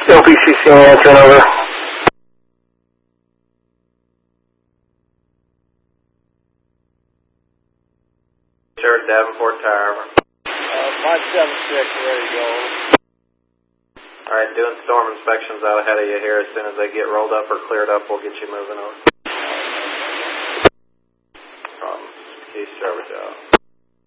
LPCC answering over. Sure, Davenport Tower. Mike 76, ready to go. Alright, doing storm inspections out ahead of you here. As soon as they get rolled up or cleared up, we'll get you moving over. Keith Service out.